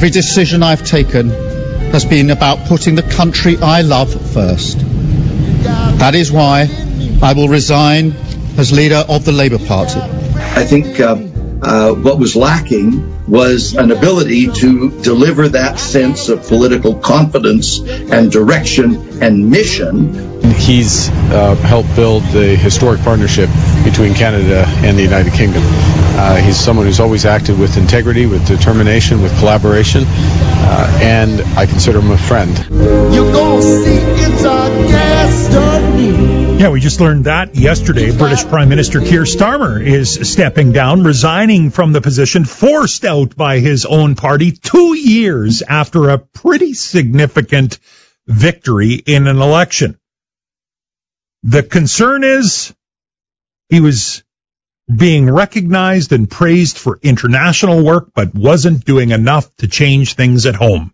Every decision I've taken has been about putting the country I love first. That is why I will resign as leader of the Labour Party. I think what was lacking was an ability to deliver that sense of political confidence and direction and mission. He's helped build the historic partnership between Canada and the United Kingdom. He's someone who's always acted with integrity, with determination, with collaboration, and I consider him a friend. You're gonna see it's our destiny. Yeah, we just learned that yesterday. British Prime Minister Keir Starmer is stepping down, resigning from the position, forced out by his own party 2 years after a pretty significant victory in an election. The concern is he was being recognized and praised for international work, but wasn't doing enough to change things at home.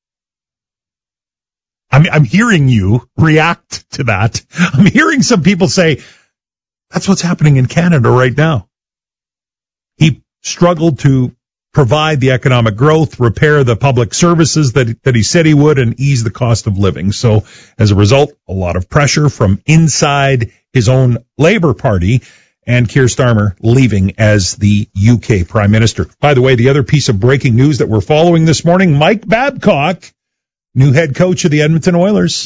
I'm hearing you react to that. I'm hearing some people say, that's what's happening in Canada right now. He struggled to provide the economic growth, repair the public services that he said he would, and ease the cost of living. So as a result, a lot of pressure from inside his own Labour Party, and Keir Starmer leaving as the UK Prime Minister. By the way, the other piece of breaking news that we're following this morning, Mike Babcock, new head coach of the Edmonton Oilers.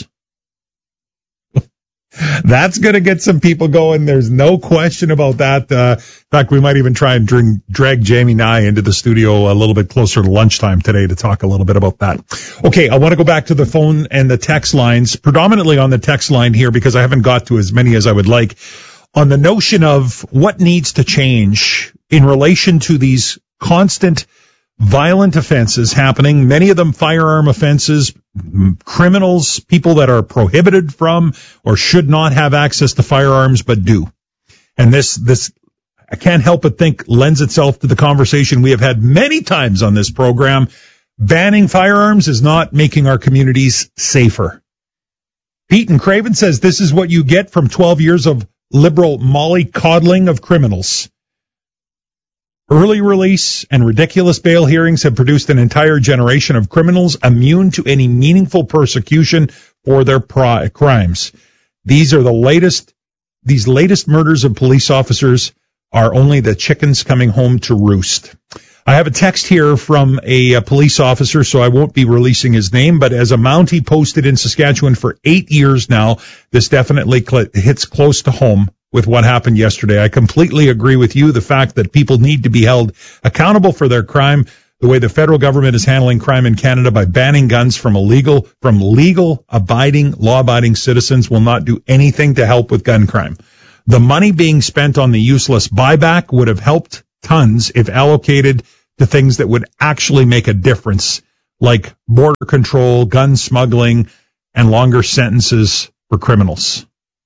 That's going to get some people going. There's no question about that. In fact, we might even try and drag Jamie Nye into the studio a little bit closer to lunchtime today to talk a little bit about that. Okay, I want to go back to the phone and the text lines, predominantly on the text line here because I haven't got to as many as I would like, on the notion of what needs to change in relation to these constant violent offenses happening, many of them firearm offenses, criminals, people that are prohibited from or should not have access to firearms but do. And this I can't help but think lends itself to the conversation we have had many times on this program. Banning firearms is not making our communities safer. Pete in Craven says this is what you get from 12 years of liberal mollycoddling of criminals. Early release and ridiculous bail hearings have produced an entire generation of criminals immune to any meaningful persecution for their crimes. These latest murders of police officers are only the chickens coming home to roost. I have a text here from a police officer, so I won't be releasing his name, but as a Mountie posted in Saskatchewan for 8 years now, this definitely hits close to home with what happened yesterday. I completely agree with you. The fact that people need to be held accountable for their crime, the way the federal government is handling crime in Canada by banning guns from law abiding citizens will not do anything to help with gun crime. The money being spent on the useless buyback would have helped tons if allocated to things that would actually make a difference, like border control, gun smuggling, and longer sentences for criminals.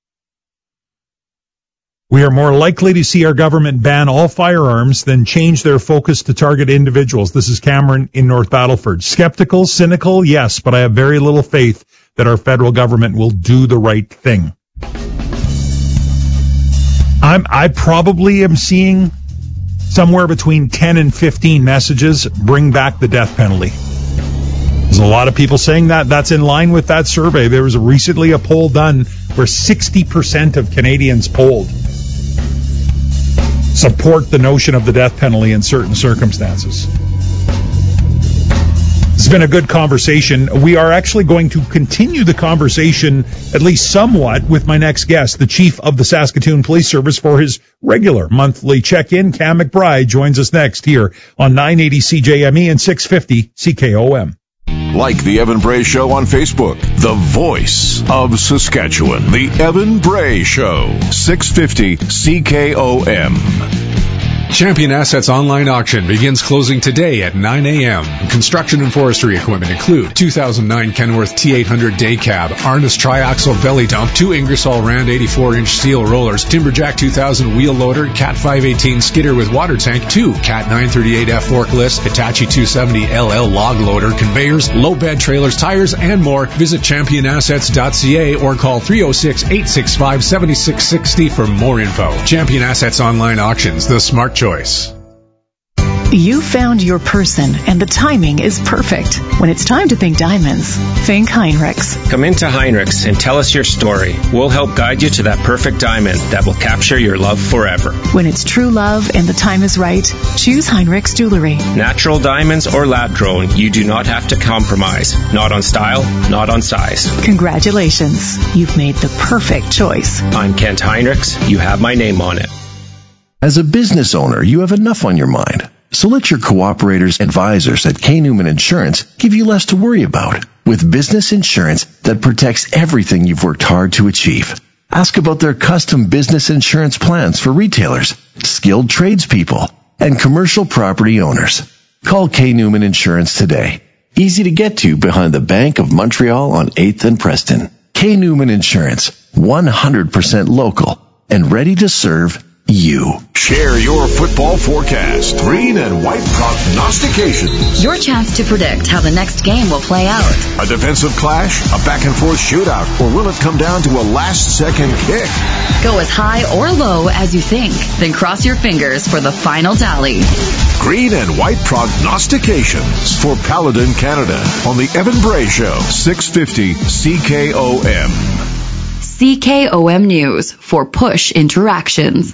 We are more likely to see our government ban all firearms than change their focus to target individuals. This is Cameron in North Battleford. Skeptical, cynical, yes, but I have very little faith that our federal government will do the right thing. I probably am seeing somewhere between 10 and 15 messages bring back the death penalty. There's a lot of people saying that. That's in line with that survey. There was recently a poll done where 60% of Canadians polled support the notion of the death penalty in certain circumstances. It's been a good conversation. We are actually going to continue the conversation, at least somewhat, with my next guest, the chief of the Saskatoon Police Service, for his regular monthly check-in. Cam McBride joins us next here on 980 CJME and 650 CKOM. Like The Evan Bray Show on Facebook, the voice of Saskatchewan. The Evan Bray Show, 650 CKOM. Champion Assets online auction begins closing today at 9 a.m. Construction and forestry equipment include 2009 Kenworth T800 day cab, Arnis triaxle belly dump, 2 Ingersoll Rand 84-inch steel rollers, Timberjack 2000 wheel loader, Cat 518 skidder with water tank, 2 Cat 938F forklifts, Hitachi 270 LL log loader, conveyors, low bed trailers, tires, and more. Visit championassets.ca or call 306-865-7660 for more info. Champion Assets online auctions, the smart choice. You found your person, and the timing is perfect. When it's time to think diamonds, think Heinrichs. Come into Heinrichs and tell us your story. We'll help guide you to that perfect diamond that will capture your love forever. When it's true love and the time is right, choose Heinrichs Jewelry. Natural diamonds or lab-grown, you do not have to compromise. Not on style, not on size. Congratulations. You've made the perfect choice. I'm Kent Heinrichs. You have my name on it. As a business owner, you have enough on your mind. So let your cooperators advisors at K. Newman Insurance give you less to worry about with business insurance that protects everything you've worked hard to achieve. Ask about their custom business insurance plans for retailers, skilled tradespeople, and commercial property owners. Call K. Newman Insurance today. Easy to get to behind the Bank of Montreal on 8th and Preston. K. Newman Insurance, 100% local and ready to serve you. Share your football forecast. Green and white prognostications. Your chance to predict how the next game will play out. A defensive clash, a back-and-forth shootout, or will it come down to a last-second kick? Go as high or low as you think, then cross your fingers for the final tally. Green and white prognostications for Paladin Canada on the Evan Bray Show, 650 CKOM. CKOM News for Push Interactions.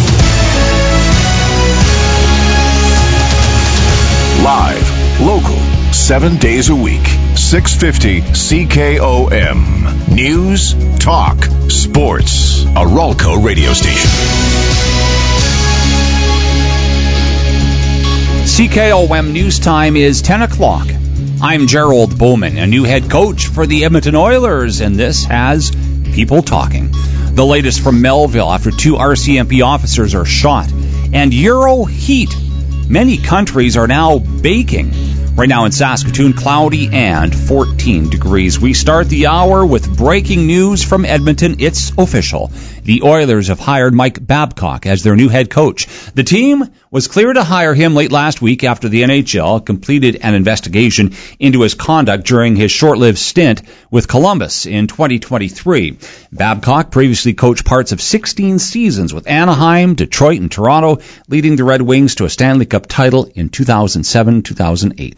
Live, local, 7 days a week. 650 CKOM. News, talk, sports. A Ralco radio station. CKOM News Time is 10 o'clock. I'm Gerald Bowman, a new head coach for the Edmonton Oilers, and this has people talking. The latest from Melville after 2 RCMP officers are shot. And Euro heat. Many countries are now baking. Right now in Saskatoon, cloudy and 14 degrees. We start the hour with breaking news from Edmonton. It's official. The Oilers have hired Mike Babcock as their new head coach. The team was clear to hire him late last week after the NHL completed an investigation into his conduct during his short-lived stint with Columbus in 2023. Babcock previously coached parts of 16 seasons with Anaheim, Detroit, and Toronto, leading the Red Wings to a Stanley Cup title in 2007-2008.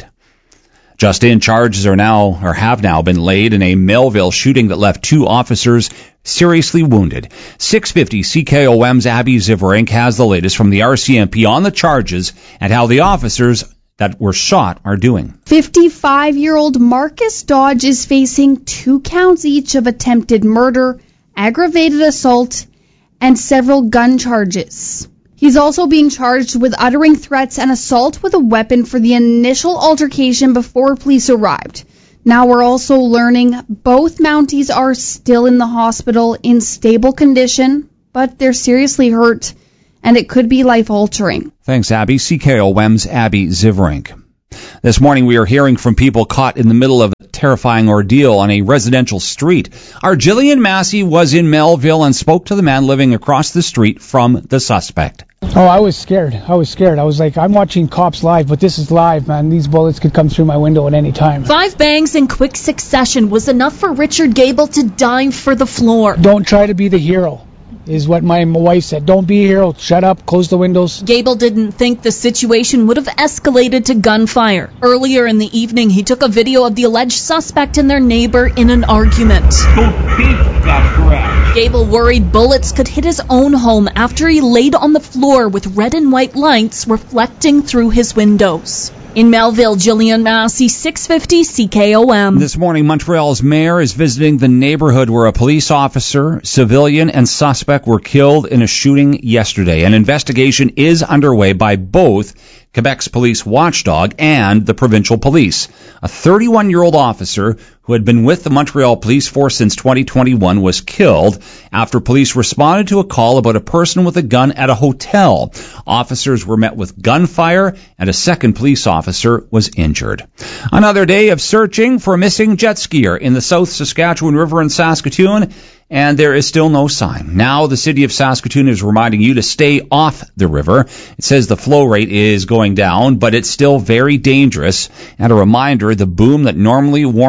Just in, charges have now been laid in a Melville shooting that left 2 officers seriously wounded. 650 CKOM's Abby Ziverink has the latest from the RCMP on the charges and how the officers that were shot are doing. 55-year-old Marcus Dodge is facing 2 counts each of attempted murder, aggravated assault, and several gun charges. He's also being charged with uttering threats and assault with a weapon for the initial altercation before police arrived. Now we're also learning both Mounties are still in the hospital in stable condition, but they're seriously hurt, and it could be life-altering. Thanks, Abby. CKOM's Abby Ziverink. This morning we are hearing from people caught in the middle of a terrifying ordeal on a residential street. Our Jillian Massey was in Melville and spoke to the man living across the street from the suspect. Oh, I was scared. I was like, I'm watching Cops live, but this is live, man. These bullets could come through my window at any time. 5 bangs in quick succession was enough for Richard Gable to dive for the floor. Don't try to be the hero, is what my wife said. Don't be a hero. Shut up. Close the windows. Gable didn't think the situation would have escalated to gunfire. Earlier in the evening, he took a video of the alleged suspect and their neighbor in an argument. Don't beat that garage. Gable worried bullets could hit his own home after he laid on the floor with red and white lights reflecting through his windows. In Melville, Jillian Massey, 650 CKOM. This morning, Montreal's mayor is visiting the neighborhood where a police officer, civilian, and suspect were killed in a shooting yesterday. An investigation is underway by both Quebec's police watchdog and the provincial police. A 31-year-old officer who had been with the Montreal police force since 2021 was killed after police responded to a call about a person with a gun at a hotel. Officers were met with gunfire and a second police officer was injured. Another day of searching for a missing jet skier in the South Saskatchewan River in Saskatoon, and there is still no sign. Now the city of Saskatoon is reminding you to stay off the river. It says the flow rate is going down, but it's still very dangerous. And a reminder, the boom that normally warns people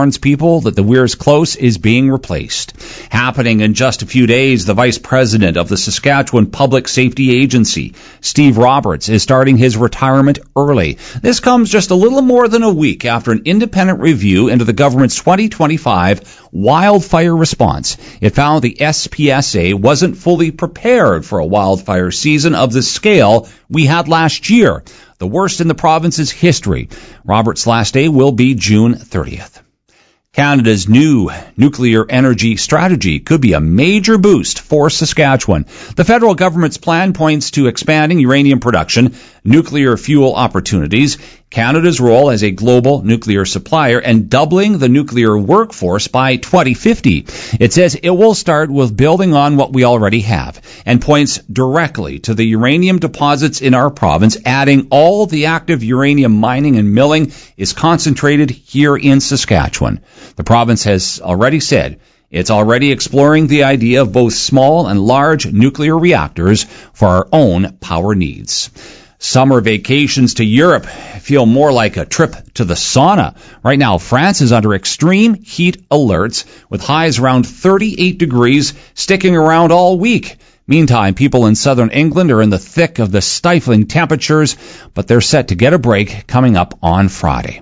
people that the Weir's Close is being replaced. Happening in just a few days, the Vice President of the Saskatchewan Public Safety Agency, Steve Roberts, is starting his retirement early. This comes just a little more than a week after an independent review into the government's 2025 wildfire response. It found the SPSA wasn't fully prepared for a wildfire season of the scale we had last year, the worst in the province's history. Roberts' last day will be June 30th. Canada's new nuclear energy strategy could be a major boost for Saskatchewan. The federal government's plan points to expanding uranium production, nuclear fuel opportunities, Canada's role as a global nuclear supplier, and doubling the nuclear workforce by 2050. It says it will start with building on what we already have and points directly to the uranium deposits in our province, adding all the active uranium mining and milling is concentrated here in Saskatchewan. The province has already said it's already exploring the idea of both small and large nuclear reactors for our own power needs. Summer vacations to Europe feel more like a trip to the sauna. Right now, France is under extreme heat alerts with highs around 38 degrees sticking around all week. Meantime, people in southern England are in the thick of the stifling temperatures, but they're set to get a break coming up on Friday.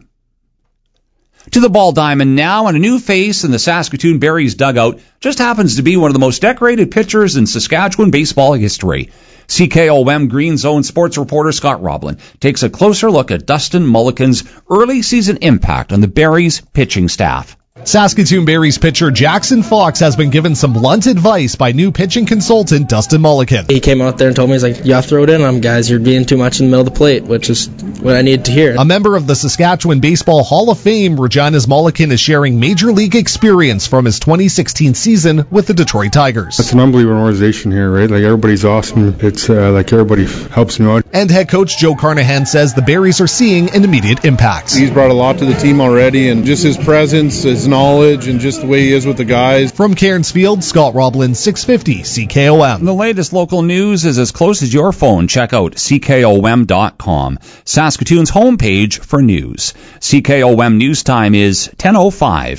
To the ball diamond now, and a new face in the Saskatoon Berries dugout just happens to be one of the most decorated pitchers in Saskatchewan baseball history. CKOM Green Zone sports reporter Scott Roblin takes a closer look at Dustin Mulliken's early season impact on the Berries pitching staff. Saskatoon Berries pitcher Jackson Fox has been given some blunt advice by new pitching consultant Dustin Mulliken. He came out there and told me, he's like, you have to throw it in, guys. You're being too much in the middle of the plate, which is what I needed to hear. A member of the Saskatchewan Baseball Hall of Fame, Regina's Mulliken is sharing major league experience from his 2016 season with the Detroit Tigers. It's an unbelievable organization here, right? Like, everybody's awesome. It's like everybody helps me out. And head coach Joe Carnahan says the Berries are seeing an immediate impact. He's brought a lot to the team already, and just his presence, his knowledge, and just the way he is with the guys. From Cairnsfield, Scott Roblin, 650 CKOM. The latest local news is as close as your phone. Check out CKOM.com, Saskatoon's homepage for news. CKOM news time is 10:05.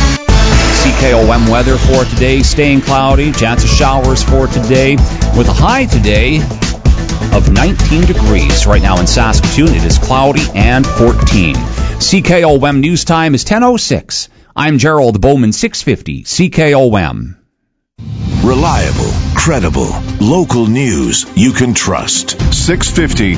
CKOM weather for today, staying cloudy, chance of showers for today, with a high today of 19 degrees. Right now in Saskatoon, it is cloudy and 14. CKOM news time is 10:06. I'm Gerald Bowman, 650 CKOM. Reliable, credible, local news you can trust. 650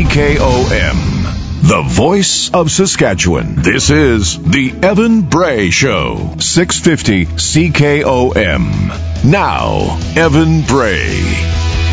CKOM. The voice of Saskatchewan. This is the Evan Bray Show. 650 CKOM. Now, Evan Bray.